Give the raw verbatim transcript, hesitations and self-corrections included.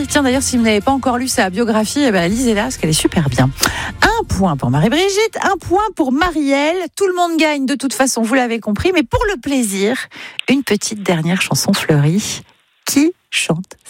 Tiens, d'ailleurs, si vous n'avez pas encore lu sa biographie, eh ben, lisez-la parce qu'elle est super bien. Un point pour Marie-Brigitte, un point pour Marielle. Tout le monde gagne de toute façon, vous l'avez compris. Mais pour le plaisir, une petite dernière chanson fleurie. Qui chante ça ?